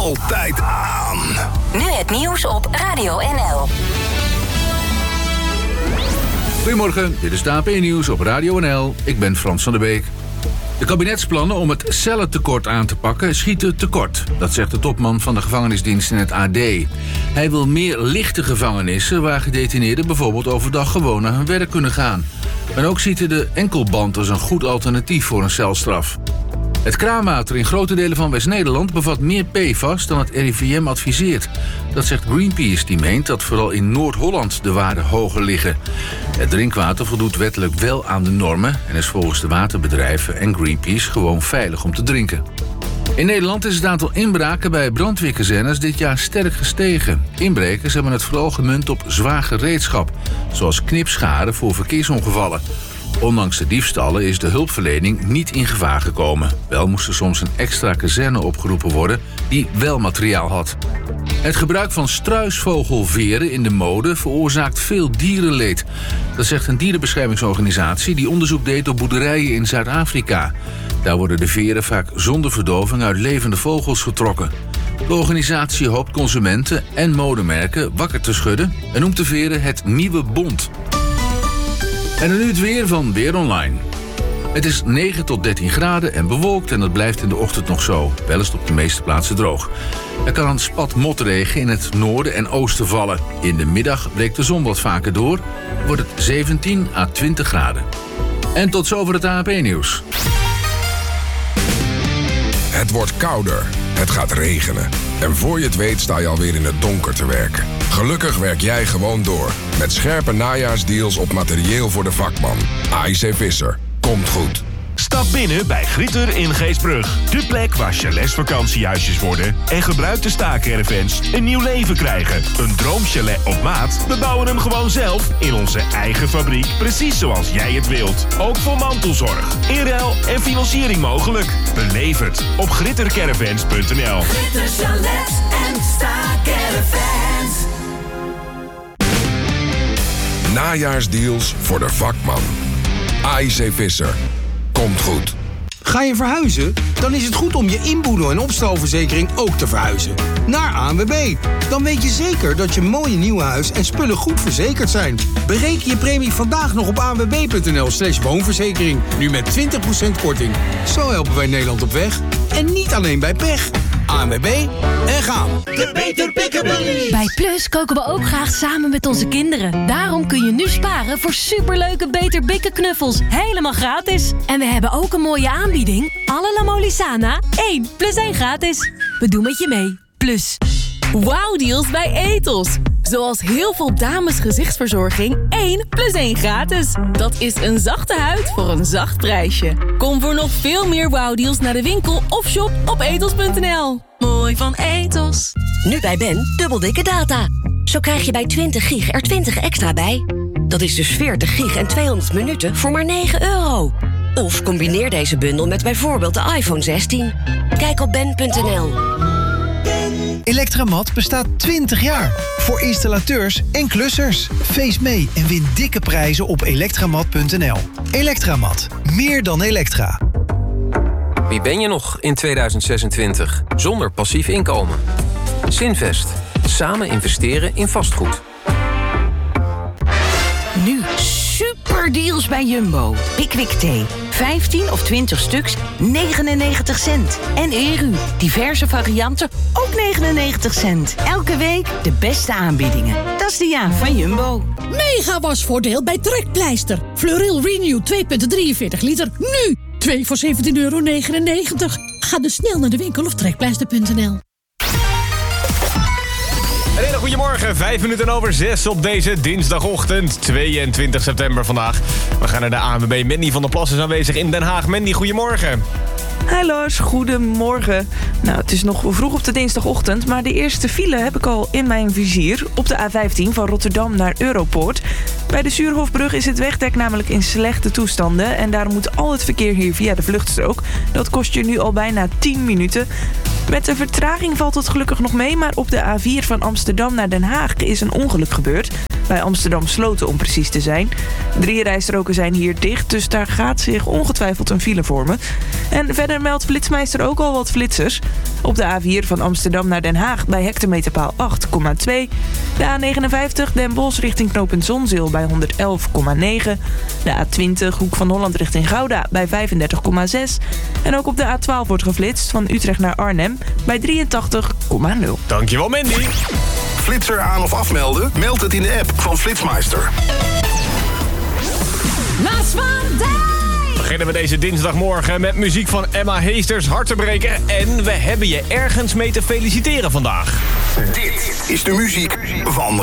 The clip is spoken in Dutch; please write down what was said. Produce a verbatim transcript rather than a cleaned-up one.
altijd aan. Nu het nieuws op Radio N L. Goedemorgen, dit is de A P Nieuws op Radio N L. Ik ben Frans van der Beek. De kabinetsplannen om het cellentekort aan te pakken schieten tekort. Dat zegt de topman van de gevangenisdienst in het A D. Hij wil meer lichte gevangenissen waar gedetineerden bijvoorbeeld overdag gewoon naar hun werk kunnen gaan. En ook ziet hij de enkelband als een goed alternatief voor een celstraf. Het kraanwater in grote delen van West-Nederland bevat meer P F A S dan het R I V M adviseert. Dat zegt Greenpeace, die meent dat vooral in Noord-Holland de waarden hoger liggen. Het drinkwater voldoet wettelijk wel aan de normen en is volgens de waterbedrijven en Greenpeace gewoon veilig om te drinken. In Nederland is het aantal inbraken bij brandweerkazernes dit jaar sterk gestegen. Inbrekers hebben het vooral gemunt op zwaar gereedschap, zoals knipscharen voor verkeersongevallen. Ondanks de diefstallen is de hulpverlening niet in gevaar gekomen. Wel moest er soms een extra kazerne opgeroepen worden die wel materiaal had. Het gebruik van struisvogelveren in de mode veroorzaakt veel dierenleed. Dat zegt een dierenbeschermingsorganisatie die onderzoek deed op boerderijen in Zuid-Afrika. Daar worden de veren vaak zonder verdoving uit levende vogels getrokken. De organisatie hoopt consumenten en modemerken wakker te schudden en noemt de veren het nieuwe bont. En dan nu het weer van Weer Online. Het is negen tot dertien graden en bewolkt en dat blijft in de ochtend nog zo. Wel is het op de meeste plaatsen droog. Er kan een spat motregen in het noorden en oosten vallen. In de middag breekt de zon wat vaker door. Wordt het zeventien à twintig graden. En tot zover het A P nieuws. Het wordt kouder. Het gaat regenen. En voor je het weet sta je alweer in het donker te werken. Gelukkig werk jij gewoon door. Met scherpe najaarsdeals op materieel voor de vakman. A I C Visser. Komt goed. Stap binnen bij Gritter in Geestbrug. De plek waar chalets vakantiehuisjes worden en gebruikte staakervens een nieuw leven krijgen. Een droomchalet op maat? We bouwen hem gewoon zelf in onze eigen fabriek. Precies zoals jij het wilt. Ook voor mantelzorg, inruil en financiering mogelijk. Beleef het op grittercaravans punt n l. Gritter chalets en staakervens. Najaarsdeals voor de vakman. A I C Visser. Komt goed. Ga je verhuizen? Dan is het goed om je inboedel- en opstalverzekering ook te verhuizen. Naar A N W B. Dan weet je zeker dat je mooie nieuwe huis en spullen goed verzekerd zijn. Bereken je premie vandaag nog op a n w b punt n l slash woonverzekering. Nu met twintig procent korting. Zo helpen wij Nederland op weg. En niet alleen bij pech. A N W B en gaan. De Beter Pickabilly. Bij Plus koken we ook graag samen met onze kinderen. Daarom kun je nu sparen voor superleuke Beter Bikken knuffels. Helemaal gratis. En we hebben ook een mooie aanbieding. Alle La Molisana, één plus één gratis. We doen met je mee. Plus. Wauw-deals bij Ethos. Zoals heel veel dames gezichtsverzorging, één plus één gratis. Dat is een zachte huid voor een zacht prijsje. Kom voor nog veel meer wauw-deals naar de winkel of shop op ethos punt n l. Mooi van Ethos. Nu bij Ben, dubbel dikke data. Zo krijg je bij twintig gig er twintig extra bij. Dat is dus veertig gig en tweehonderd minuten voor maar negen euro. Of combineer deze bundel met bijvoorbeeld de iPhone zestien. Kijk op ben punt n l. Electramat bestaat twintig jaar. Voor installateurs en klussers. Feest mee en win dikke prijzen op elektramat punt n l. Electramat. Meer dan elektra. Wie ben je nog in tweeduizend zesentwintig zonder passief inkomen? Zinvest. Samen investeren in vastgoed. Nu superdeals bij Jumbo. Pickwick thee. vijftien of twintig stuks, negenennegentig cent. En Eru. Diverse varianten, ook negenennegentig cent. Elke week de beste aanbiedingen. Dat is de ja van Jumbo. Mega wasvoordeel bij Trekpleister. Fleuril Renew twee komma drieënveertig liter. Nu! twee voor zeventien euro negenennegentig. Ga dus snel naar de winkel of trekpleister punt n l. Een hele goede morgen, vijf minuten over zes op deze dinsdagochtend, tweeëntwintig september vandaag. We gaan naar de A N W B. Mandy van der Plas is aanwezig in Den Haag. Mandy, goedemorgen. Hi Lars, goedemorgen. Nou, het is nog vroeg op de dinsdagochtend, maar de eerste file heb ik al in mijn vizier. Op de A vijftien van Rotterdam naar Europoort. Bij de Zuurhofbrug is het wegdek namelijk in slechte toestanden en daarom moet al het verkeer hier via de vluchtstrook. Dat kost je nu al bijna tien minuten. Met de vertraging valt het gelukkig nog mee, maar op de A vier van Amsterdam naar Den Haag is een ongeluk gebeurd. Bij Amsterdam Sloten om precies te zijn. Drie rijstroken zijn hier dicht, dus daar gaat zich ongetwijfeld een file vormen. En verder meldt Flitsmeister ook al wat flitsers. Op de A vier van Amsterdam naar Den Haag bij hectometerpaal acht komma twee. De A negenenvijftig Den Bosch richting knooppunt Zonzeel bij honderd elf komma negen. De A twintig Hoek van Holland richting Gouda bij vijfendertig komma zes. En ook op de A twaalf wordt geflitst van Utrecht naar Arnhem bij drieëntachtig komma nul. Dankjewel Mandy. Flitser aan of afmelden? Meld het in de app van Flitsmeister. Maas van Dijk. Beginnen we deze dinsdagmorgen met muziek van Emma Heesters, Hartenbreker. En we hebben je ergens mee te feliciteren vandaag. Dit is de muziek van